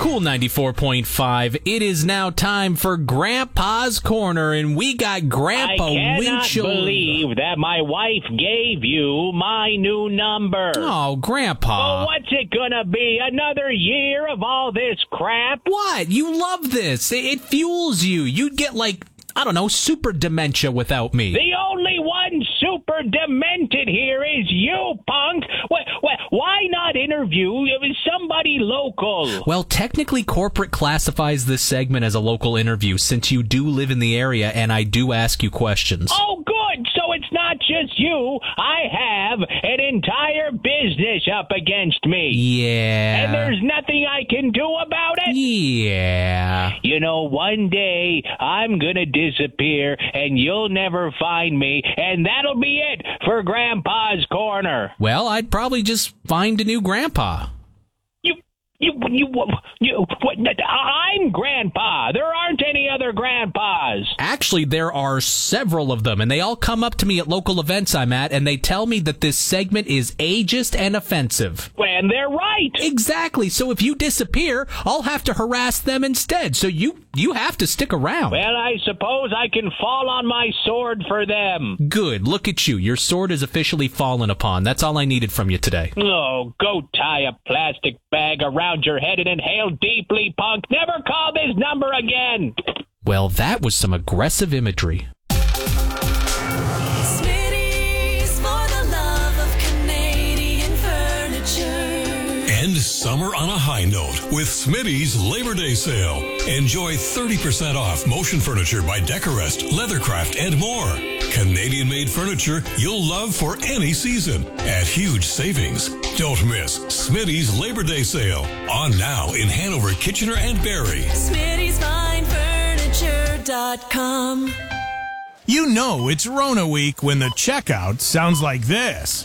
Cool 94.5. It is now time for Grandpa's Corner, and we got Grandpa Winchell. I Winchell. cannot believe that my wife gave you my new number. Oh, Grandpa. Oh, what's it gonna be? Another year of all this crap? What? You love this. It fuels you. You'd get, like, I don't know, super dementia without me. The only one super demented here is you, punk. Why not interview somebody local? Well, technically, corporate classifies this segment as a local interview since you do live in the area and I do ask you questions. Oh, good. So it's not just you. I have an entire business up against me. Yeah. And there's nothing I can do about it? Yeah. You know, one day I'm gonna disappear and you'll never find me, and that'll be it for Grandpa's Corner. Well, I'd probably just find a new grandpa. I'm Grandpa. There aren't any other grandpas. Actually, there are several of them, and they all come up to me at local events I'm at, and they tell me that this segment is ageist and offensive. And they're right. Exactly. So if you disappear, I'll have to harass them instead. So you have to stick around. Well, I suppose I can fall on my sword for them. Good. Look at you. Your sword is officially fallen upon. That's all I needed from you today. Oh, go tie a plastic bag around your head and inhale deeply, punk. Never call this number again. Well, that was some aggressive imagery. Smitty's for the love of Canadian furniture. End summer on a high note with Smitty's Labor Day sale. Enjoy 30% off motion furniture by Decorest, Leathercraft, and more. Canadian-made furniture you'll love for any season at huge savings. Don't miss Smitty's Labor Day sale. On now in Hanover, Kitchener, and Barrie. Smitty'sFineFurniture.com. You know it's Rona week when the checkout sounds like this.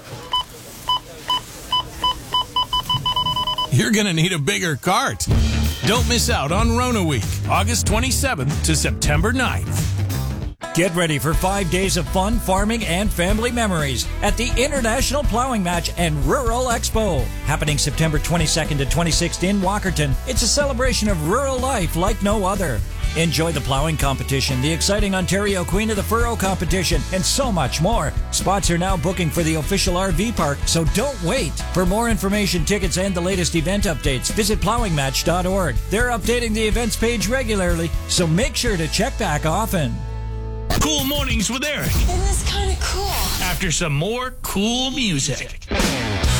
You're going to need a bigger cart. Don't miss out on Rona week, August 27th to September 9th. Get ready for 5 days of fun, farming, and family memories at the International Plowing Match and Rural Expo. Happening September 22nd to 26th in Walkerton. It's a celebration of rural life like no other. Enjoy the plowing competition, the exciting Ontario Queen of the Furrow competition, and so much more. Spots are now booking for the official RV park, so don't wait. For more information, tickets, and the latest event updates, visit plowingmatch.org. They're updating the events page regularly, so make sure to check back often. Cool Mornings with Eric. Isn't this kind of cool? After some more cool music.